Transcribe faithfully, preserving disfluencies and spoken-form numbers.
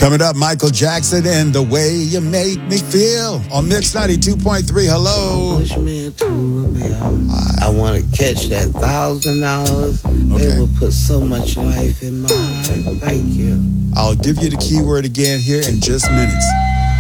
Coming up, Michael Jackson and The Way You Make Me Feel on Mix ninety-two point three. Hello. Bushman told me I, I want to catch that thousand dollars. Okay. They will put so much life in my life. Thank you. I'll give you the keyword again here in just minutes.